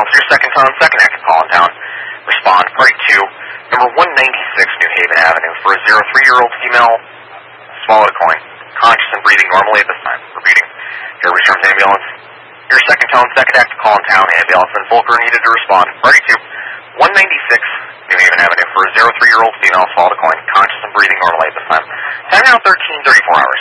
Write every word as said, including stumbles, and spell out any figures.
is your second tone, second active call in town. Respond, party two, number one ninety-six New Haven Avenue for a zero three-year-old female, swallowed a coin, conscious and breathing normally at this time. Repeating, your returns ambulance. Your second tone, second active call in town, ambulance and Volker needed to respond. Party two, one ninety-six New Haven Avenue for a zero three-year-old female, swallowed a coin, conscious and breathing normally at this time. Time now thirteen thirty-four hours.